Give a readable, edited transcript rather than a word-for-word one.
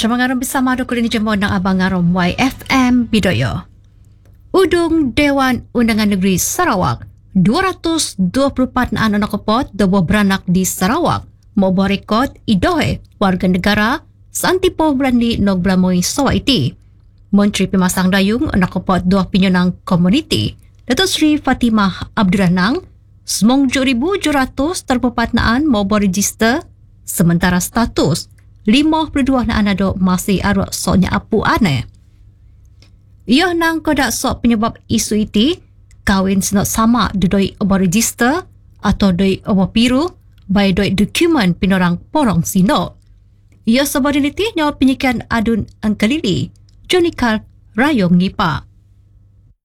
Semangaram bersama ada kulini jemur ng Abangaram YFM Bidoyo. Udung Dewan Undangan Negeri Sarawak 224 na anak kopot dawa beranak di Sarawak mau rekod idohe warga negara santipo berani nog belamoy sawa iti. Menteri Pemasang Dayung anak kopot dua pinyonang komuniti Dato' Sri Fatimah Abdurranang semong 7,700 terpepatnaan mau register sementara status 52 na anado masih arok soknya apu ane. Ia nang kodak sok penyebab isu iti kawin senok sama doi obo register atau doi obo piru by doi dokumen pinorang porong sino. Ia subordinity nyawa penyikian adun angkalili Johnny Carl Rayong Nipa.